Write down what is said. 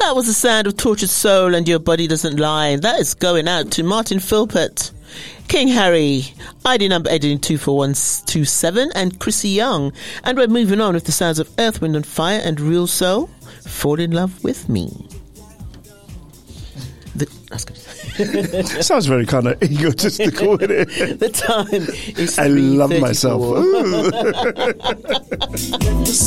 That was the sound of Tortured Soul and Your Body Doesn't Lie. That is going out to Martin Philpott, King Harry, ID number 82427, and Chrissy Young. And we're moving on with the sounds of Earth, Wind and Fire and Real Soul, Fall in Love with Me. That's good. Sounds very kind of egotistical, isn't it? The time is I love myself.